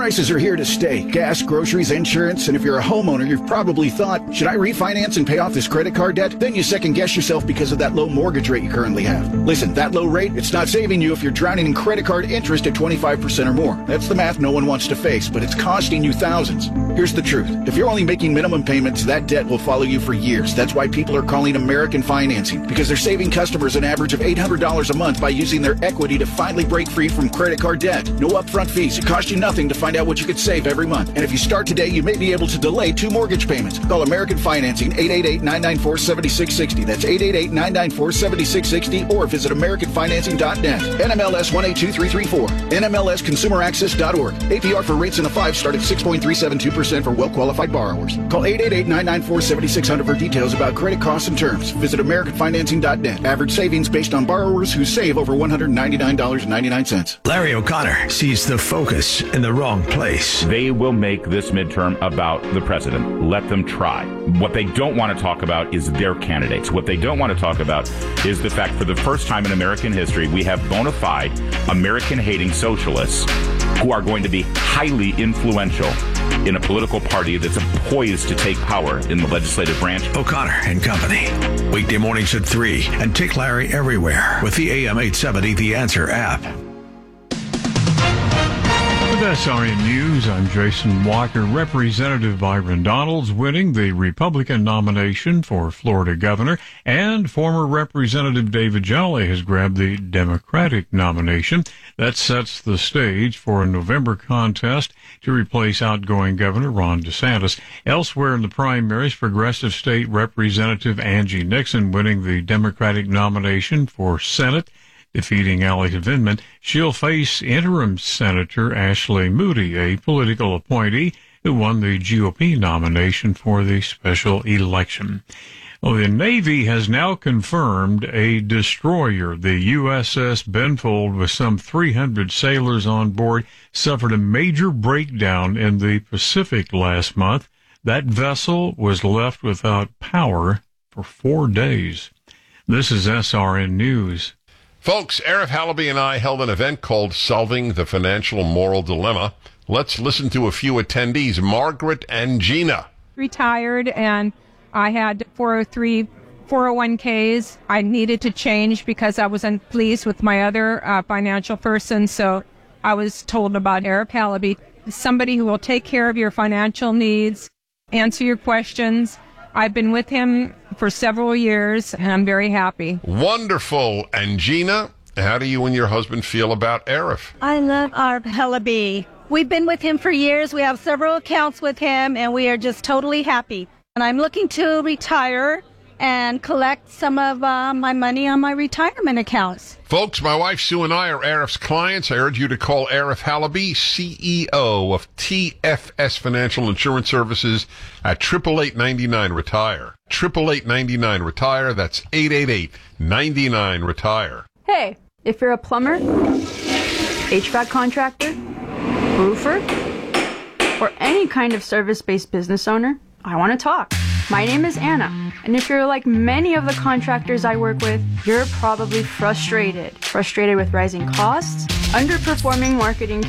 prices are here to stay. Gas, groceries, insurance, and if you're a homeowner, you've probably thought, should I refinance and pay off this credit card debt? Then you second guess yourself because of that low mortgage rate you currently have. Listen, that low rate, it's not saving you if you're drowning in credit card interest at 25% or more. That's the math no one wants to face, but it's costing you thousands. Here's the truth. If you're only making minimum payments, that debt will follow you for years. That's why people are calling American Financing, because they're saving customers an average of $800 a month by using their equity to finally break free from credit card debt. No upfront fees. It costs you nothing to find out what you could save every month. And if you start today, you may be able to delay 2 mortgage payments. Call American Financing, 888-994-7660. That's 888-994-7660, or visit AmericanFinancing.net. NMLS 182334. NMLSConsumerAccess.org. APR for rates in the 5 start at 6.372% for well-qualified borrowers. Call 888-994-7600 for details about credit costs and terms. Visit AmericanFinancing.net. Average savings based on borrowers who save over $199.99. Larry O'Connor sees the focus in the wrong place. They will make this midterm about the president. Let them try. What they don't want to talk about is their candidates. What they don't want to talk about is the fact for the first time in American history, we have bona fide American-hating socialists who are going to be highly influential in a political party that's poised to take power in the legislative branch. O'Connor and Company. Weekday mornings at 3 and take Larry everywhere with the AM 870 The Answer app. With SRN News, I'm Jason Walker. Representative Byron Donalds winning the Republican nomination for Florida governor, and former Representative David Jolly has grabbed the Democratic nomination. That sets the stage for a November contest to replace outgoing Governor Ron DeSantis. Elsewhere in the primaries, Progressive State Representative Angie Nixon winning the Democratic nomination for Senate, defeating Alex Vindman. She'll face interim Senator Ashley Moody, a political appointee who won the GOP nomination for the special election. Well, the Navy has now confirmed a destroyer, the USS Benfold, with some 300 sailors on board, suffered a major breakdown in the Pacific last month. That vessel was left without power for 4 days. This is SRN News. Folks, Arif Halaby and I held an event called Solving the Financial Moral Dilemma. Let's listen to a few attendees, Margaret and Gina. Retired, and I had 403 401ks. I needed to change because I wasn't pleased with my other financial person, so I was told about Arif Halaby, somebody who will take care of your financial needs, answer your questions. I've been with him for several years, and I'm very happy. Wonderful. And Gina, how do you and your husband feel about Arif? I love Arif Halaby. We've been with him for years. We have several accounts with him, and we are just totally happy. And I'm looking to retire and collect some of my money on my retirement accounts. Folks, my wife Sue and I are Arif's clients. I urge you to call Arif Halaby, CEO of TFS Financial Insurance Services, at 888-99-RETIRE. 888-99-RETIRE. That's 888-99-RETIRE. Hey, if you're a plumber, HVAC contractor, roofer, or any kind of service-based business owner, I want to talk. My name is Anna, and if you're like many of the contractors I work with, you're probably frustrated with rising costs, underperforming marketing